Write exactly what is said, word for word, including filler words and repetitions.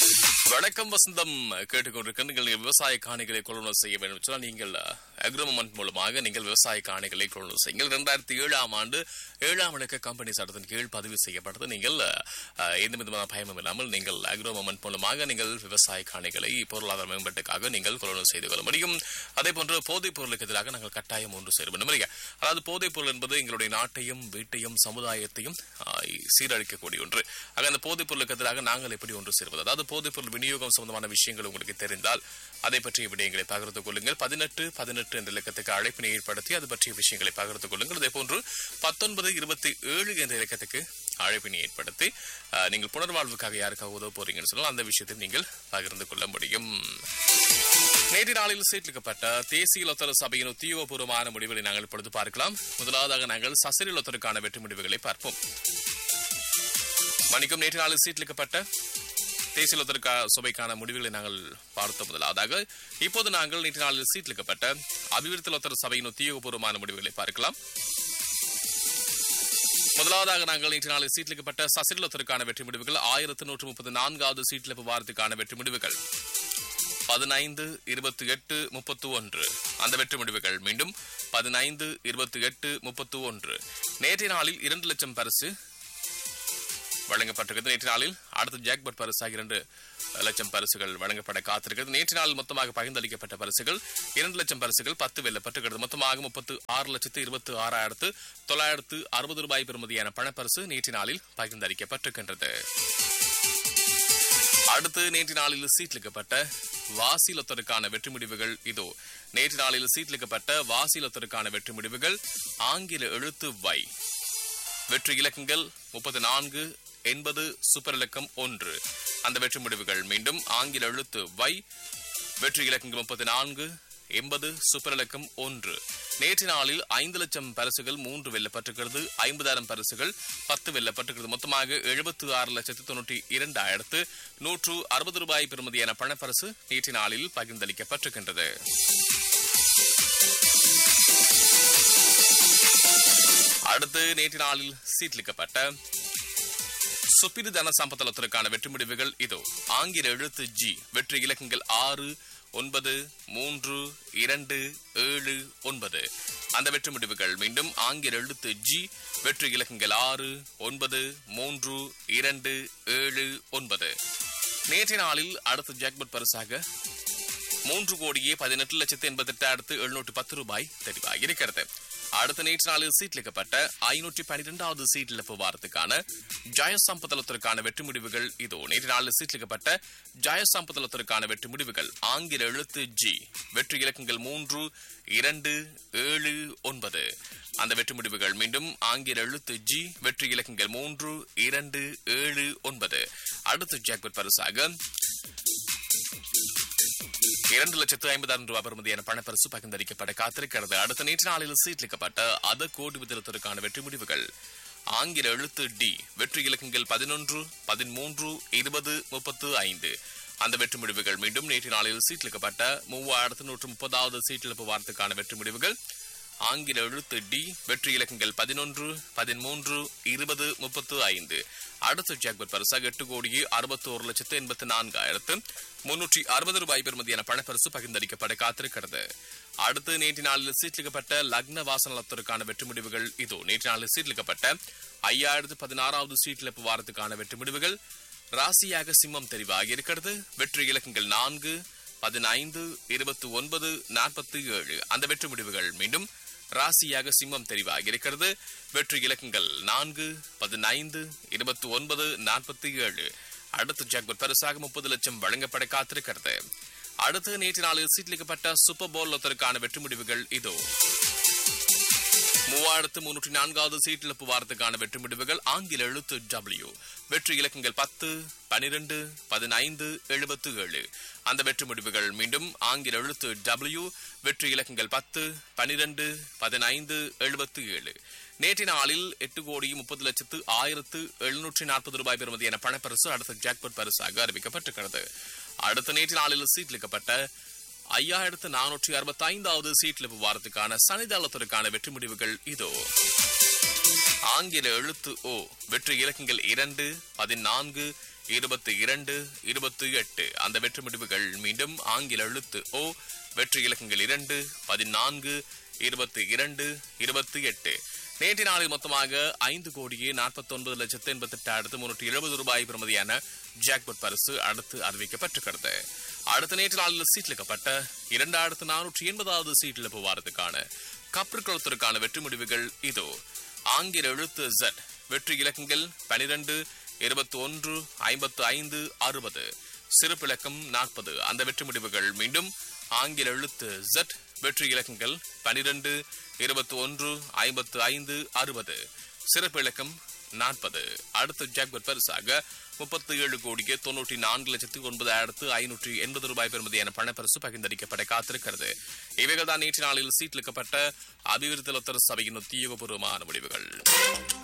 வணக்கம் வசந்தம் கேட்டுக்கொண்டிருக்கிற நீங்கள் விவசாய காணிகளை கொள்வனவு செய்ய வேண்டும் சொன்னால் நீங்கள் அக்ரோமன்ட் மூலமாக நீங்கள் விவசாய காணிகளை கொள்வனவு செய்யுங்கள். இரண்டாயிரத்தி ஏழாம் ஆண்டு ஏழாம் இலக்க கம்பெனி சட்டத்தின் கீழ் பதிவு செய்யப்பட்டது. நீங்கள் எந்த விதமான பயமும் இல்லாமல் நீங்கள் அக்ரோமன்ட் மூலமாக நீங்கள் விவசாய காணிகளை பொருளாதார மேம்பாட்டுக்காக நீங்கள் கொள்வனவு செய்து கொள்ள முடியும். அதே போன்று போதைப் பொருளுக்கு எதிராக நாங்கள் கட்டாயம் ஒன்று சேர வேண்டும். அதாவது போதைப் பொருள் என்பது எங்களுடைய நாட்டையும் வீட்டையும் சமுதாயத்தையும் சீரழிக்கக்கூடிய ஒன்று. ஆக அந்த போதைப் பொருளுக்கு எதிராக நாங்கள் எப்படி ஒன்று சேர்வது, அதாவது போதைப் பொருள் விநியோகம் சம்பந்தமான விஷயங்கள் உங்களுக்கு தெரிந்தால் அதை பற்றிய விடயங்களை பகிர்ந்து கொள்ளுங்கள். பதினெட்டு பதினெட்டு என்ற இலக்கத்துக்கு அழைப்பினை ஏற்படுத்தி அது பற்றிய விஷயங்களை பகிர்ந்து கொள்ளுங்கள். அதே போன்று பத்தொன்பது இருபத்தி ஏழு என்ற இலக்கத்துக்கு அழைப்பினை ஏற்படுத்தி நீங்கள் புனர்வாழ்வுக்காக யாருக்காக உதவ போறீங்கன்னு சொன்னால் அந்த விஷயத்தை நீங்கள் பகிர்ந்து கொள்ள முடியும். நேற்று நாளில் சீர்லிக்கப்பட்ட தேசிய லொத்தர சபையின் உத்தியோகபூர்வமான முடிவுகளை நாங்கள் இப்பொழுது பார்க்கலாம். முதலாவதாக நாங்கள் சசிரி லொத்தருக்கான வெற்றி முடிவுகளை பார்ப்போம். மணிக்கும் நேற்று நாளில் சீர்லிக்கப்பட்ட தேசிய லொத்தர சபைக்கான முடிவுகளை நாங்கள் பார்த்த முதலாவதாக இப்போது நாங்கள் நேற்று நாளில் சீர்லிக்கப்பட்ட அபிவிருத்தி லொத்தர சபையின் உத்தியோகபூர்வமான முடிவுகளை பார்க்கலாம். முதலாவதாக நாங்கள் நேற்று நாளில் சீட்லிக்கப்பட்ட சசிரி லொத்தருக்கான வெற்றி முடிவுகள் ஆயிரத்தி நூற்று முப்பத்தி நான்காவது சீட்லிப்பு வாரத்துக்கான வெற்றி முடிவுகள் பதினைந்து இருபத்தி எட்டு முப்பத்தி ஒன்று. அந்த வெற்றி முடிவுகள் மீண்டும் பதினைந்து இருபத்தி எட்டு முப்பத்தி ஒன்று. நேற்றைய நாளில் இரண்டு லட்சம் பரிசு வழங்கப்பட்டிருக்கிறது. நேற்று நாளில் அடுத்த ஜாக்பாட் பரிசாக இரண்டு லட்சம் பரிசுகள் வழங்கப்பட காத்திருக்கிறது. நேற்று நாள் மொத்தமாக பகிர்ந்தளிக்கப்பட்ட பரிசுகள் இரண்டு லட்சம் பரிசுகள் பத்து வெல்லப்பட்டிருக்கிறது. மொத்தமாக முப்பத்து ஆறு லட்சத்து இருபத்தி ஆறாயிரத்து தொள்ளாயிரத்து அறுபது ரூபாய் பெறுமதியான பணப்பரிசு நேற்று நாளில் பகிர்ந்தளிக்கப்பட்டிருக்கின்றது. அடுத்து நேற்று நாளில் சீட்லிக்கப்பட்ட வாசி லொத்தருக்கான வெற்றி முடிவுகள் இதோ. நேற்று நாளில் சீட்லிக்கப்பட்ட வாசி லொத்தருக்கான வெற்றி முடிவுகள் ஆங்கில எழுத்து வை. வெற்றி இலக்கங்கள் முப்பத்தி நான்கு எண்பது சூப்பர் இலக்கம் ஒன்று. அந்த வெற்றி முடிவுகள் மீண்டும் ஆங்கில எழுத்து வை. வெற்றி இலக்கங்கள் முப்பத்தி நான்கு எண்பது சூப்பர் இலக்கம் ஒன்று. நேற்று நாளில் ஐந்து லட்சம் பரிசுகள் மூன்று வெல்லப்பட்டிருக்கிறது. ஐம்பதாயிரம் பரிசுகள் பத்து வெல்லப்பட்டிருக்கிறது. மொத்தமாக எழுபத்தி ஆறு லட்சத்து தொண்ணூற்றி இரண்டாயிரத்து நூற்று அறுபது ரூபாய் பெறுமதியான பணப்பரிசு நேற்று நாளில் பகிர்ந்தளிக்கப்பட்டிருக்கின்றது. அடுத்து நேற்று நாளில் சீட்லிக்கப்பட்ட சுப்பிரி தன சம்பத்தலத்திற்கான வெற்றி முடிவுகள் இதோ. ஆங்கில எழுத்து ஜி. வெற்றி இலக்கங்கள் ஆறு ஒன்பது மூன்று இரண்டு ஏழு ஒன்பது. அந்த வெற்றி முடிவுகள் மீண்டும் ஆங்கில எழுத்து ஜி. வெற்றி இலக்கங்கள் ஆறு ஒன்பது மூன்று இரண்டு ஏழு ஒன்பது. நேற்றைய நாளில் அடுத்த ஜாக்பாட் பரிசாக மூன்று கோடியே பதினெட்டு லட்சத்து எண்பத்தி எட்டாயிரத்து எழுநூற்று பத்து ரூபாய் தெரிவாக இருக்கிறது. அடுத்த நேற்று நாளில் சீட்லிக்கப்பட்ட ஐநூற்றி பனிரெண்டாவது சீட்டிழப்பு வாரத்துக்கான ஜயசம்பதலத்திற்கான வெற்றி முடிவுகள் இதோ. நேற்று நாளில் சீட்லிக்கப்பட்ட ஜயசம்பதலத்திற்கான வெற்றி முடிவுகள் ஆங்கில எழுத்து ஜி. வெற்றி இலக்கங்கள் மூன்று இரண்டு ஏழு ஒன்பது. அந்த வெற்றி முடிவுகள் மீண்டும் ஆங்கில எழுத்து ஜி. வெற்றி இலக்கங்கள் மூன்று இரண்டு ஏழு ஒன்பது. அடுத்த ஜாக்பாட் பரிசாக இரண்டு லட்சத்து ஐம்பதாயிரம் ரூபாய் பெறுமதியான பணப்பரிசு பகிர்ந்தளிக்கப்பட காத்திருக்கிறது. அடுத்த நேற்று நாளில் சீட்லிக்கப்பட்ட அத கோடி விதத்திற்கான வெற்றி முடிவுகள் ஆங்கில எழுத்து டி. வெற்றி இலக்கங்கள் பதினொன்று பதிமூன்று இருபது முப்பத்து ஐந்து. அந்த வெற்றி முடிவுகள் மீண்டும் நேற்று நாளில் சீட்லிக்கப்பட்ட மூவாயிரத்து நூற்று முப்பதாவது சீட்டிழப்பு வாரத்துக்கான வெற்றி முடிவுகள் ஆங்கில எழுத்து டி. வெற்றி இலக்கங்கள் பதினொன்று பதிமூன்று இருபது முப்பத்து ஐந்து. அடுத்த ஜாக்பாட் பரிசாக எட்டு கோடியே அறுபத்தி ஒரு லட்சத்து எண்பத்தி நான்காயிரத்து முன்னூற்றி அறுபது ரூபாய் பெறுமதியான பணப்பரிசு பகிர்ந்தளிக்கப்பட காத்திருக்கிறது. அடுத்து நேற்று நாளில் சீட்லிக்கப்பட்ட லக்ன வாசனத்திற்கான வெற்றி முடிவுகள் இதோ. நேற்று நாளில் சீட்லிக்கப்பட்ட ஐயாயிரத்து பதினாறாவது சீட்டிழப்பு வாரத்துக்கான வெற்றி முடிவுகள் ராசியாக சிம்மம் தெரிவாகி இருக்கிறது. வெற்றி இலக்கங்கள் நான்கு பதினைந்து இருபத்தி ஒன்பது நாற்பத்தி ஏழு. அந்த வெற்றி முடிவுகள் மீண்டும் ராசியாக சிம்மம் தெரிவாகி இருக்கிறது. வெற்றி இலக்கங்கள் நான்கு பதினைந்து இருபத்தி ஒன்பது நாற்பத்தி ஏழு. அடுத்த ஜாக்பாட் பரிசாக முப்பது லட்சம் வழங்கப்பட காத்திருக்கிறது. அடுத்து நேற்று நாளில் சீட்லிக்கப்பட்ட சூப்பர் போல் லொத்தருக்கான வெற்றி முடிவுகள் இதோ. மூவாயிரத்து முன்னூற்றி நான்காவது சீட்டிழப்பு வாரத்துக்கான வெற்றி முடிவுகள் ஆங்கில எழுத்து டபிள்யூ. வெற்றி இலக்கங்கள் பத்து பனிரெண்டு பதினைந்து எழுபத்து ஏழு. அந்த வெற்றி முடிவுகள் மீண்டும் ஆங்கில எழுத்து டபிள்யூ. வெற்றி இலக்கங்கள் பத்து பனிரெண்டு பதினைந்து எழுபத்து ஏழு. நேற்று நாளில் எட்டு கோடி முப்பது லட்சத்து ஆயிரத்து எழுநூற்றி நாற்பது ரூபாய் பெறுமதியான பணப்பரிசு அடுத்த ஜாக்பாட் பரிசாக அறிவிக்கப்பட்டிருக்கிறது. அடுத்த நேற்று நாளில் சீட்லிக்கப்பட்ட ஐயாயிரத்து நானூற்றி அறுபத்தி ஐந்தாவது சீட்லிப்பு வாரத்துக்கான சனிதாளத்திற்கான வெற்றி முடிவுகள் இதோ. ஆங்கில எழுத்து ஓ. வெற்றி இலக்கங்கள் இரண்டு பதினான்கு இருபத்தி இரண்டு இருபத்தி எட்டு அந்த வெற்றி முடிவுகள் மீண்டும் ஆங்கில எழுத்து ஓ வெற்றி இலக்கங்கள் இரண்டு பதினான்கு இருபத்தி இரண்டு இருபத்தி எட்டு நேற்று நாளில் மொத்தமாக ஐந்து கோடியே நாற்பத்தி ஒன்பது லட்சத்து எண்பத்தி எட்டாயிரத்து முன்னூற்றி எழுபது ரூபாய் பெறுமதியான ஜாக்பாட் பரிசு அடுத்து அறிவிக்கப்பட்டிருக்கிறது. அடுத்த நேற்று நாளில் சீட்டிலிக்கப்பட்ட இரண்டாயிரத்து நானூற்றி எண்பதாவது சீட்டில் போவாரத்துக்கான கப்பற்குளத்திற்கான வெற்றி முடிவுகள் இதோ. ஆங்கில எழுத்து Z வெற்றி இலக்கங்கள் பனிரெண்டு இருபத்தி ஒன்று ஐம்பத்து ஐந்து அறுபது சிறப்பிலக்கம் நாற்பது அந்த வெற்றி முடிவுகள் மீண்டும் ஆங்கில எழுத்து Z வெற்றி இலக்கங்கள் பனிரெண்டு இருபத்தி ஒன்று ஐம்பத்து ஐந்து அறுபது சிறப்பிலக்கம் நாற்பது. அடுத்த ஜாக்பாட் பரிசாக முப்பத்தி ஏழு கோடியே தொன்னூற்றி நான்கு லட்சத்து ஒன்பதாயிரத்து ஐநூற்றி எண்பது ரூபாய் பெறுமதியான பணப்பரிசு பகிர்ந்தளிக்கப்பட காத்திருக்கிறது. இவைகள் தான் நேற்று நாளில் சீட்டிலிக்கப்பட்ட அபிவிருத்தி லொத்தர் சபையின் உத்தியோகபூர்வமான முடிவுகள்.